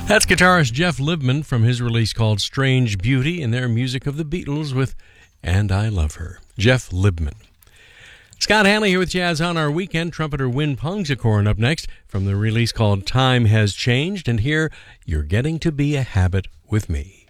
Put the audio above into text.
That's guitarist Jeff Libman from his release called Strange Beauty and their music of the Beatles with And I Love Her. Jeff Libman. Scott Hanley here with Jazz on Our Weekend. Trumpeter Win Pungsakorn up next from the release called Time Has Changed. And here, You're Getting to Be a Habit with Me.